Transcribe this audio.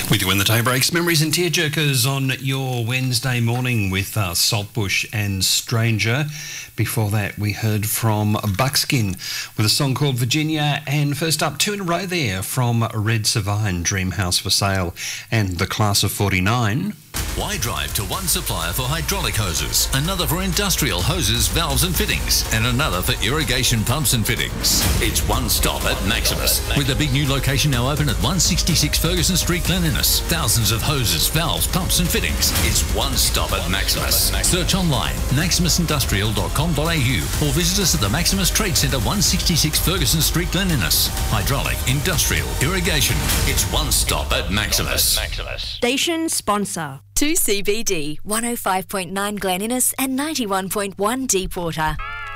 With you in the day breaks, memories and tearjerkers on your Wednesday morning with Saltbush and Stranger. Before that, we heard from Buckskin with a song called Virginia. And first up, two in a row there from Red Savine, Dream House for Sale, and the Class of 49. Why drive to one supplier for hydraulic hoses, another for industrial hoses, valves and fittings, and another for irrigation pumps and fittings? It's one stop at Maximus, with a big new location now open at 166 Ferguson Street, Glen Innes. Thousands of hoses, valves, pumps and fittings. It's one stop at Maximus. Search online, maximusindustrial.com.au, or visit us at the Maximus Trade Centre, 166 Ferguson Street, Glen Innes. Hydraulic, industrial, irrigation. It's one stop at Maximus. Station sponsor. 2CBD, 105.9 Glen Innes and 91.1 Deepwater.